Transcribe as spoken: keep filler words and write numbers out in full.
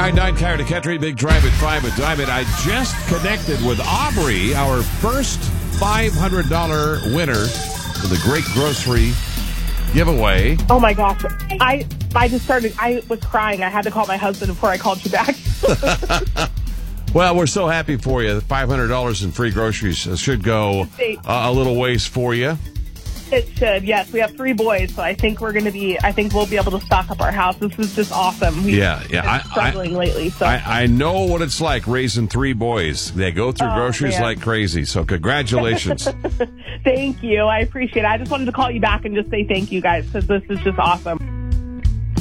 nine nine K R D Country, Big Drive at five at Diamond. I just connected with Aubrey, our first five hundred dollars winner for the Great Grocery giveaway. Oh, my gosh. I I just started, I was crying. I had to call my husband before I called you back. Well, we're so happy for you. five hundred dollars in free groceries should go uh, a little ways for you. It should, yes. We have three boys, so I think we're going to be, I think we'll be able to stock up our house. This is just awesome. We've yeah, yeah. been I, struggling I, lately. So I, I know what it's like raising three boys. They go through oh, groceries man. like crazy, so congratulations. Thank you. I appreciate it. I just wanted to call you back and just say thank you, guys, because this is just awesome.